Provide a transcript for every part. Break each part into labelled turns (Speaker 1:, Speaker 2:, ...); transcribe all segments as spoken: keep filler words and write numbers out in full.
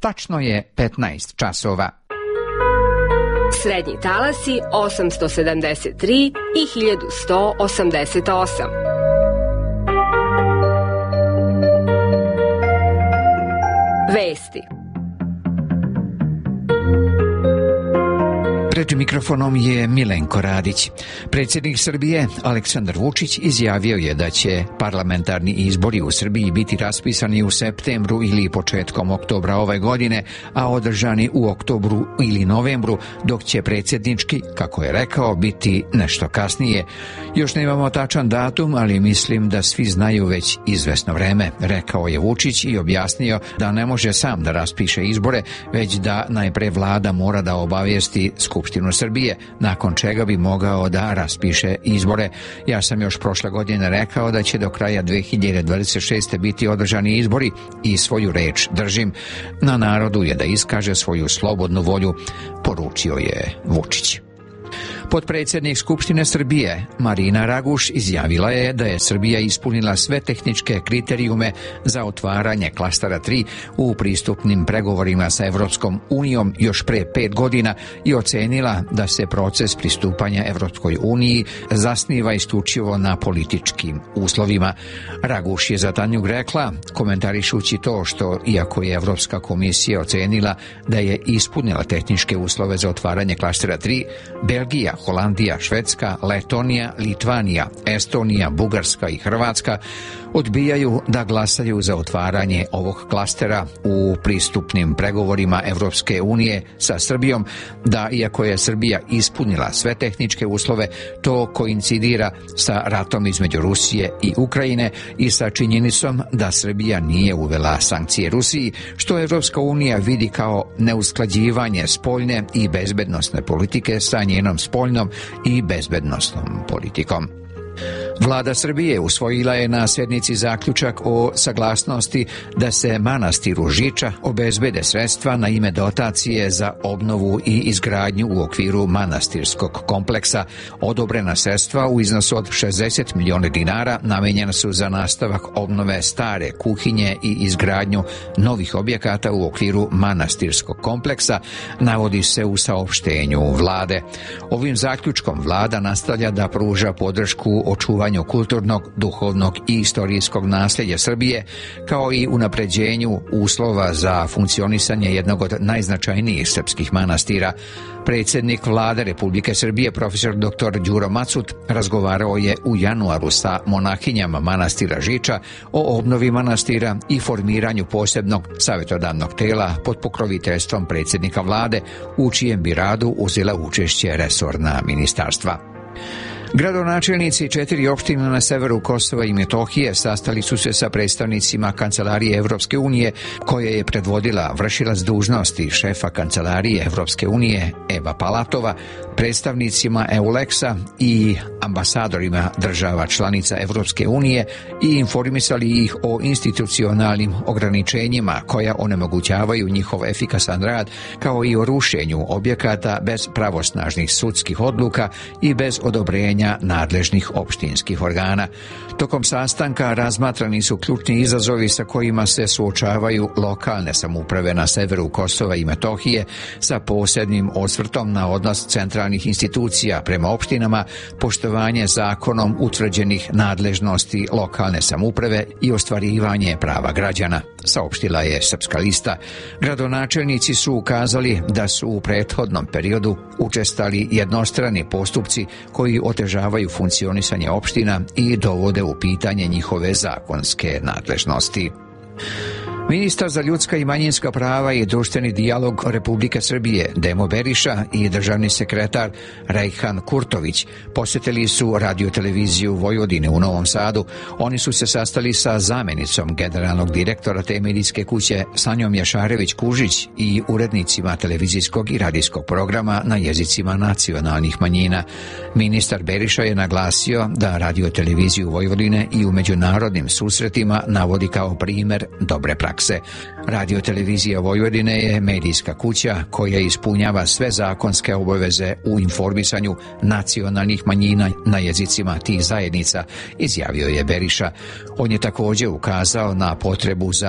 Speaker 1: Tačno je petnaest časova.
Speaker 2: Srednji talasi osamsto sedamdeset tri i hiljadu sto osamdeset osam. Vesti.
Speaker 1: Pred mikrofonom je Milenko Radić. Predsjednik Srbije Aleksandar Vučić izjavio je da će parlamentarni izbori u Srbiji biti raspisani u septembru ili početkom oktobra ove godine, a održani u oktobru ili novembru, dok će predsjednički, kako je rekao, biti nešto kasnije. Još nemamo tačan datum, ali mislim da svi znaju već izvesno vreme, rekao je Vučić i objasnio da ne može sam da raspiše izbore, već da najpre vlada mora da obavijesti Skupštinu Srbije, nakon čega bi mogao da raspiše izbore. Ja sam još prošle godine rekao da će do kraja dve hiljade dvadeset šeste. biti održani izbori i svoju reč držim. Na narodu je da iskaže svoju slobodnu volju, poručio je Vučić. Potpredsjednik Skupštine Srbije Marina Raguš izjavila je da je Srbija ispunila sve tehničke kriterijume za otvaranje klastera tri u pristupnim pregovorima sa Evropskom unijom još pre pet godina i ocenila da se proces pristupanja Evropskoj uniji zasniva isključivo na političkim uslovima. Raguš je za Tanjug rekla, komentarišući to što, iako je Evropska komisija ocenila da je ispunila tehničke uslove za otvaranje klastera tri, Belgija, Holandija, Švedska, Letonija, Litvanija, Estonija, Bugarska i Hrvatska odbijaju da glasaju za otvaranje ovog klastera u pristupnim pregovorima Evropske unije sa Srbijom, da iako je Srbija ispunila sve tehničke uslove, to koincidira sa ratom između Rusije i Ukrajine i sa činjenicom da Srbija nije uvela sankcije Rusiji, što Evropska unija vidi kao neusklađivanje spoljne i bezbednosne politike sa njenom spoljnom i bezbednosnom politikom. Vlada Srbije usvojila je na sjednici zaključak o saglasnosti da se manastiru Žiča obezbede sredstva na ime dotacije za obnovu i izgradnju u okviru manastirskog kompleksa. Odobrena sredstva u iznosu od šezdeset miliona dinara namenjena su za nastavak obnove stare kuhinje i izgradnju novih objekata u okviru manastirskog kompleksa, navodi se u saopštenju vlade. Ovim zaključkom vlada nastavlja da pruža podršku očuvanju kulturnog, duhovnog i istorijskog nasljeđa Srbije, kao i unapređenju uslova za funkcionisanje jednog od najznačajnijih srpskih manastira. Predsjednik vlade Republike Srbije, profesor doktor Đuro Macut, razgovarao je u januaru sa monahinjama manastira Žiča o obnovi manastira i formiranju posebnog savjetodavnog tela pod pokroviteljstvom predsjednika vlade, u čijem bi radu uzela učešće resorna ministarstva. Gradonačelnici četiri opštine na severu Kosova i Metohije sastali su se sa predstavnicima Kancelarije Evropske unije, koje je predvodila vršilac dužnosti šefa Kancelarije Evropske unije Eva Palatova, predstavnicima EULEX-a i ambasadorima država članica Evropske unije i informisali ih o institucionalnim ograničenjima koja onemogućavaju njihov efikasan rad, kao i o rušenju objekata bez pravosnažnih sudskih odluka i bez odobrenja nadležnih opštinskih organa. Tokom sastanka razmatrani su ključni izazovi sa kojima se suočavaju lokalne samouprave na severu Kosova i Metohije, sa posebnim osvrtom na odnos centralnih institucija prema opštinama, poštovanje zakonom utvrđenih nadležnosti lokalne samouprave i ostvarivanje prava građana, saopštila je Srpska lista. Gradonačelnici su ukazali da su u prethodnom periodu učestali jednostrani postupci koji otežavaju funkcionisanje opština i dovode u pitanje njihove zakonske nadležnosti. Ministar za ljudska i manjinska prava i društveni dijalog Republike Srbije Demo Beriša i državni sekretar Rejhan Kurtović posjetili su radio-televiziju Vojvodine u Novom Sadu. Oni su se sastali sa zamjenicom generalnog direktora te medijske kuće Sanjom Jašarević-Kužić i urednicima televizijskog i radijskog programa na jezicima nacionalnih manjina. Ministar Beriša je naglasio da radio-televiziju Vojvodine i u međunarodnim susretima navodi kao primjer dobre prakse. Radio-televizija Vojvodine je medijska kuća koja ispunjava sve zakonske obaveze u informisanju nacionalnih manjina na jezicima tih zajednica, izjavio je Beriša. On je također ukazao na potrebu za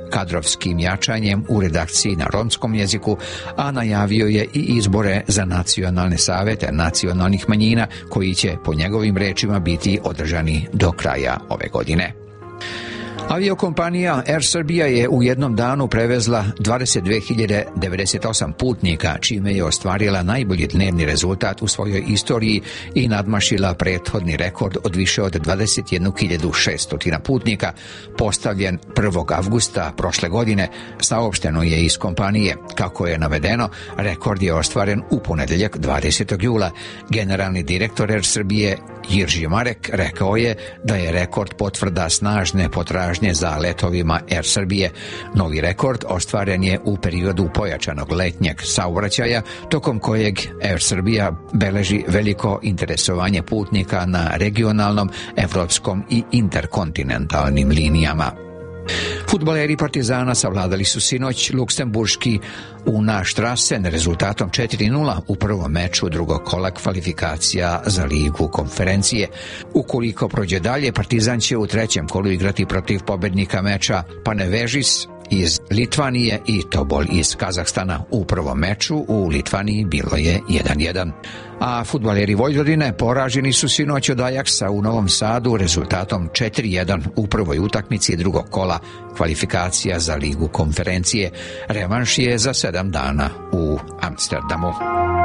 Speaker 1: kadrovskim jačanjem u redakciji na romskom jeziku, a najavio je i izbore za nacionalne savete nacionalnih manjina koji će po njegovim rečima biti održani do kraja ove godine. Aviokompanija Air Serbia je u jednom danu prevezla dvadeset dve hiljade devedeset osam putnika, čime je ostvarila najbolji dnevni rezultat u svojoj istoriji i nadmašila prethodni rekord od više od dvadeset jednu hiljadu šesto putnika, postavljen prvog avgusta prošle godine, saopšteno je iz kompanije. Kako je navedeno, rekord je ostvaren u ponedeljak dvadesetog jula. Generalni direktor Air Serbije Jirži Marek rekao je da je rekord potvrda snažne potražnje za letovima Air Serbije. Novi rekord ostvaren je u periodu pojačanog letnjeg saobraćaja, tokom kojeg Air Serbia beleži veliko interesovanje putnika na regionalnom, evropskom i interkontinentalnim linijama. Fudbaleri Partizana savladali su sinoć luksemburški Una Strassen rezultatom četiri nula u prvom meču drugog kola kvalifikacija za ligu konferencije. Ukoliko prođe dalje, Partizan će u trećem kolu igrati protiv pobednika meča Panevežis iz Litvanije i Tobol iz Kazahstana. U prvom meču u Litvaniji bilo je jedan jedan. A fudbaleri Vojvodine poraženi su sinoć od Ajaksa u Novom Sadu rezultatom četiri jedan u prvoj utakmici drugog kola kvalifikacija za ligu konferencije. Revanš je za sedam dana u Amsterdamu.